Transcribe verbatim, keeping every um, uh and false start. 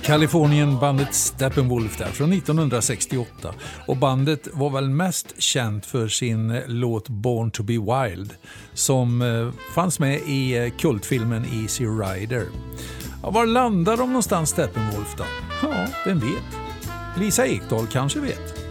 Kalifornien-bandet Steppenwolf där från nittonhundrasextioåtta, och bandet var väl mest känt för sin låt Born to be Wild som eh, fanns med i kultfilmen Easy Rider. Ja, var landar de någonstans, Steppenwolf då? Ja, vem vet? Lisa Ekdahl kanske vet.